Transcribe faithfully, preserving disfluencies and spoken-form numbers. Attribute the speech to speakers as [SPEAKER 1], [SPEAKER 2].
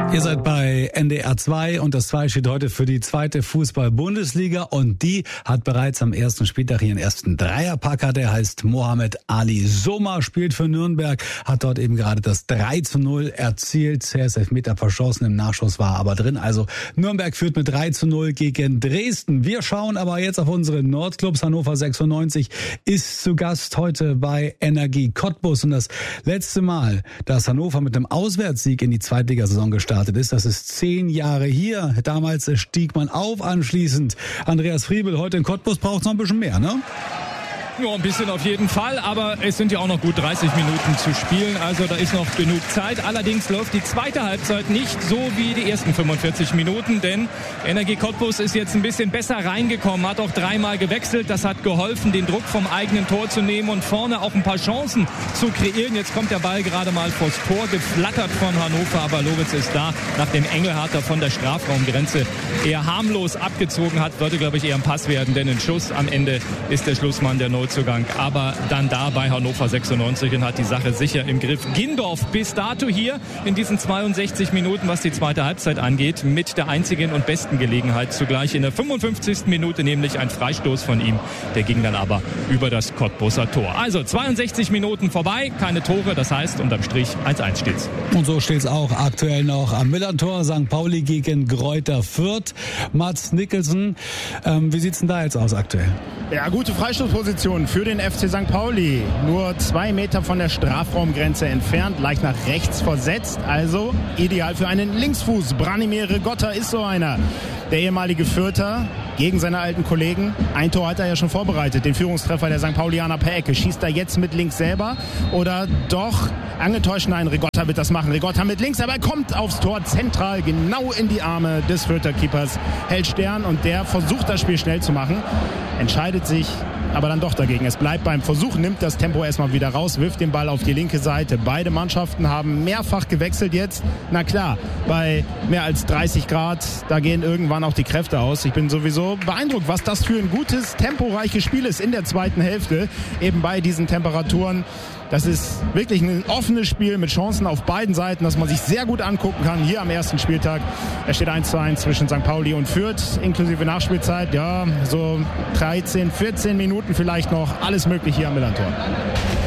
[SPEAKER 1] Ihr seid bei N D R zwei und das zwei steht heute für die zweite Fußball-Bundesliga und die hat bereits am ersten Spieltag ihren ersten Dreierpacker, der heißt Mohamed Ali Soma, spielt für Nürnberg, hat dort eben gerade das drei zu null erzielt, C S Elfmeter verschossen, im Nachschuss war aber drin, also Nürnberg führt mit drei zu null gegen Dresden. Wir schauen aber jetzt auf unsere Nordclubs. Hannover sechsundneunzig ist zu Gast heute bei Energie Cottbus und das letzte Mal, dass Hannover mit einem Auswärtssieg in die Zweitligasaison gestartet ist. Das ist zehn Jahre hier. Damals stieg man auf anschließend. Andreas Friebel, heute in Cottbus braucht es noch ein bisschen mehr, ne?
[SPEAKER 2] Ja, ein bisschen auf jeden Fall, aber es sind ja auch noch gut dreißig Minuten zu spielen, also da ist noch genug Zeit. Allerdings läuft die zweite Halbzeit nicht so wie die ersten fünfundvierzig Minuten, denn Energie Cottbus ist jetzt ein bisschen besser reingekommen, hat auch dreimal gewechselt. Das hat geholfen, den Druck vom eigenen Tor zu nehmen und vorne auch ein paar Chancen zu kreieren. Jetzt kommt der Ball gerade mal vors Tor, geflattert von Hannover, aber Lovitz ist da, nachdem Engelhardt von der Strafraumgrenze eher harmlos abgezogen hat, sollte, glaube ich, eher ein Pass werden, denn ein Schuss am Ende ist der Schlussmann der Neuzugang, aber dann da bei Hannover sechsundneunzig und hat die Sache sicher im Griff. Gindorf bis dato hier in diesen zweiundsechzig Minuten, was die zweite Halbzeit angeht, mit der einzigen und besten Gelegenheit zugleich in der fünfundfünfzigsten Minute, nämlich ein Freistoß von ihm, der ging dann aber über das Cottbuser Tor. Also zweiundsechzig Minuten vorbei, keine Tore, das heißt unterm Strich eins eins steht's.
[SPEAKER 1] Und so steht's auch aktuell noch am Millantor, Sankt Pauli gegen Greuther Fürth. Mats Nicholson, ähm, wie sieht's denn da jetzt aus aktuell?
[SPEAKER 3] Ja, gute Freistoßposition für den F C Sankt Pauli. Nur zwei Meter von der Strafraumgrenze entfernt, leicht nach rechts versetzt. Also ideal für einen Linksfuß. Branimir Rigotta ist so einer. Der ehemalige Fürther gegen seine alten Kollegen. Ein Tor hat er ja schon vorbereitet. Den Führungstreffer der Sankt Paulianer per Ecke. Schießt er jetzt mit links selber? Oder doch angetäuscht? Nein, Rigotta wird das machen. Rigotta mit links, aber er kommt aufs Tor zentral, genau in die Arme des Fürther Keepers Hellstern. Und der versucht, das Spiel schnell zu machen. Entscheidet sich aber dann doch dagegen. Es bleibt beim Versuch, nimmt das Tempo erstmal wieder raus, wirft den Ball auf die linke Seite. Beide Mannschaften haben mehrfach gewechselt jetzt. Na klar, bei mehr als dreißig Grad, da gehen irgendwann auch die Kräfte aus. Ich bin sowieso beeindruckt, was das für ein gutes, temporeiches Spiel ist in der zweiten Hälfte. Eben bei diesen Temperaturen. Das ist wirklich ein offenes Spiel mit Chancen auf beiden Seiten, das man sich sehr gut angucken kann hier am ersten Spieltag. Es steht eins zu eins zwischen Sankt Pauli und Fürth, inklusive Nachspielzeit. Ja, so dreizehn, vierzehn Minuten vielleicht noch. Alles möglich hier am Millantor.